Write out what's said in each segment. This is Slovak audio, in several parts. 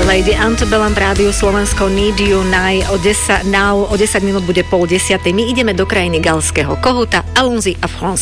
Lady Antebellum v Rádiu Slovensko Need You Now. O 10 minút bude 9:30. My ideme do krajiny galského kohuta Allons-y à France.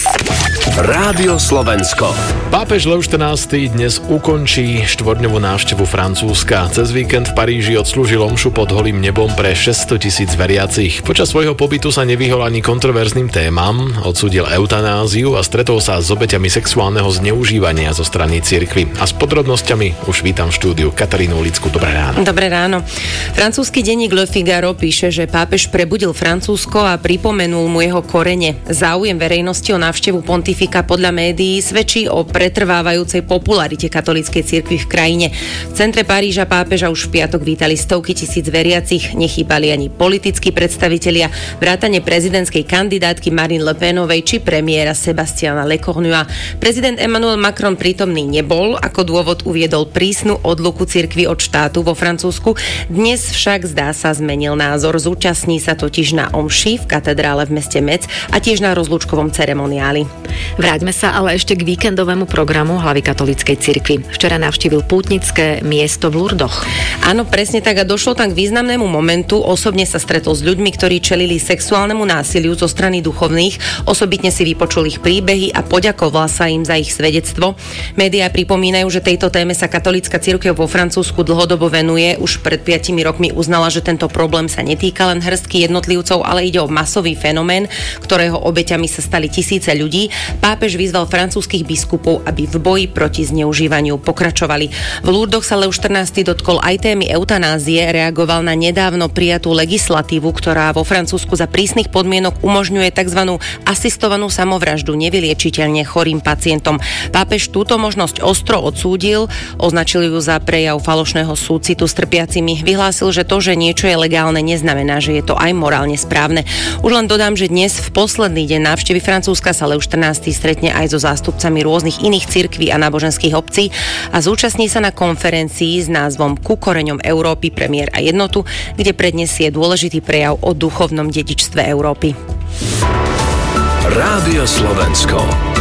Rádio Slovensko. Pápež Lev XIV dnes ukončí štvorňovú návštevu Francúzska. Cez víkend v Paríži odslúžil omšu pod holým nebom pre 600 000 veriacich. Počas svojho pobytu sa nevyhol ani kontroverzným témam, odsúdil eutanáziu a stretol sa s obeťami sexuálneho zneužívania zo strany cirkvi. A s podrobnosťami už vítam v štúdiu Katarínu Ulickú. Dobré ráno. Dobré ráno. Francúzsky denník Le Figaro píše, že pápež prebudil Francúzsko a pripomenul mu jeho korene. Záujem verejnosti o návštevu pontifika podľa médií svedčí o pretrvávajúcej popularite katolíckej cirkvi v krajine. V centre Paríža pápeža už v piatok vítali stovky tisíc veriacich, nechýbali ani politickí predstavitelia, vrátane prezidentskej kandidátky Marine Le Penovej či premiéra Sebastiana Lecornua. Prezident Emmanuel Macron prítomný nebol, ako dôvod uviedol prísnu odluku cirkvi od štátu vo Francúzsku. Dnes však zdá sa zmenil názor. Zúčastní sa totiž na omši v katedrále v meste Metz a tiež na rozlúčkovom ceremoniáli. Vráťme sa ale ešte k víkendovému programu hlavy katolíckej cirkvi. Včera navštívil pútnické miesto v Lurdoch. Áno, presne tak, a došlo tam k významnému momentu. Osobne sa stretol s ľuďmi, ktorí čelili sexuálnemu násiliu zo strany duchovných. Osobitne si vypočul ich príbehy a poďakoval sa im za ich svedectvo. Médiá pripomínajú, že tejto téme sa katolícka cirkev vo Francúzsku dlhodobo venuje. Už pred 5 rokmi uznala, že tento problém sa netýka len hrstky jednotlivcov, ale ide o masový fenomén, ktorého obeťami sa stali tisíce ľudí. Pápež vyzval francúzskych biskupov, aby v boji proti zneužívaniu pokračovali. V Lurdoch sa Lev XIV dotkol aj témy eutanázie, reagoval na nedávno prijatú legislatívu, ktorá vo Francúzsku za prísnych podmienok umožňuje tzv. Asistovanú samovraždu nevyliečiteľne chorým pacientom. Pápež túto možnosť ostro odsúdil, označil ju za prejav falošného súcitu s trpiacimi. Vyhlásil, že to, že niečo je legálne, neznamená, že je to aj morálne správne. Už len dodám, že dnes v posledný deň návštevy Francúzska sa Lev XIV stretne aj so zástupcami rôznych iných cirkví a náboženských obcí a zúčastní sa na konferencii s názvom Ku koreňom Európy, premiér a jednotu, kde predniesie dôležitý prejav o duchovnom dedičstve Európy. Rádio Slovensko.